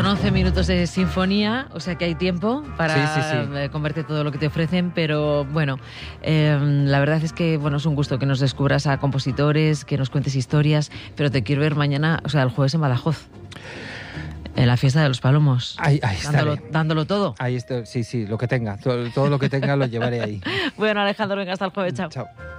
11 minutos de sinfonía, o sea que hay tiempo para comerte todo lo que te ofrecen, pero bueno, la verdad es que bueno, es un gusto que nos descubras a compositores, que nos cuentes historias, pero te quiero ver mañana, o sea, el jueves en Badajoz. En la fiesta de los Palomos. Ahí dándolo todo. Ahí estoy, sí, lo que tenga. Todo lo que tenga lo llevaré ahí. Bueno, Alejandro, venga, hasta el jueves. Chao. Chao.